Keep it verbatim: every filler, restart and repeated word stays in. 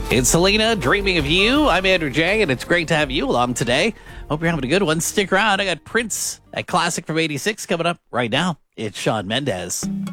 It's Selena, Dreaming of You. I'm Andrew Jang, and it's great to have you along today. Hope you're having a good one. Stick around. I got Prince, a classic from eighty-six, coming up right now. It's Shawn Mendes.